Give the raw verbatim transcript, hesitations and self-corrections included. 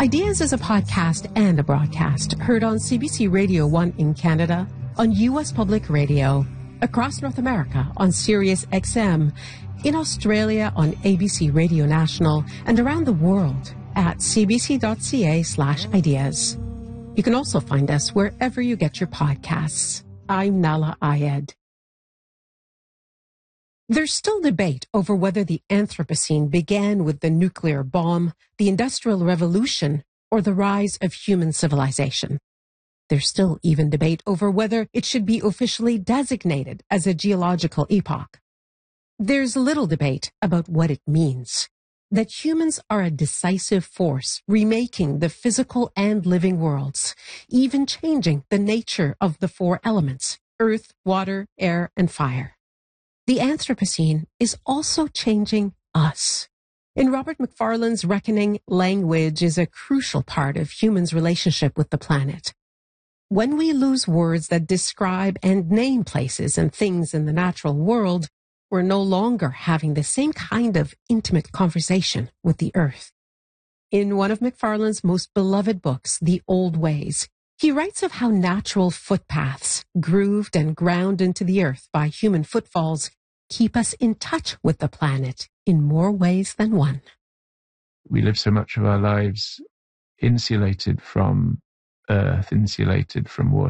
Ideas is a podcast and a broadcast heard on C B C Radio one in Canada, on U S Public Radio, across North America on Sirius X M, in Australia on A B C Radio National, and around the world at cbc.ca slash ideas. You can also find us wherever you get your podcasts. I'm Nahlah Ayed. There's still debate over whether the Anthropocene began with the nuclear bomb, the Industrial Revolution, or the rise of human civilization. There's still even debate over whether it should be officially designated as a geological epoch. There's little debate about what it means. That humans are a decisive force, remaking the physical and living worlds, even changing the nature of the four elements, earth, water, air, and fire. The Anthropocene is also changing us. In Robert Macfarlane's reckoning, language is a crucial part of humans' relationship with the planet. When we lose words that describe and name places and things in the natural world, we're no longer having the same kind of intimate conversation with the earth. In one of Macfarlane's most beloved books, The Old Ways, he writes of how natural footpaths, grooved and ground into the earth by human footfalls, keep us in touch with the planet in more ways than one. We live so much of our lives insulated from earth, insulated from water.